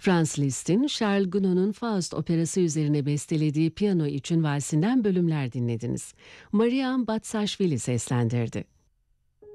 Franz Liszt'in Charles Gounod'un Faust operası üzerine bestelediği piyano için valsinden bölümler dinlediniz. Mariam Batsashvili seslendirdi.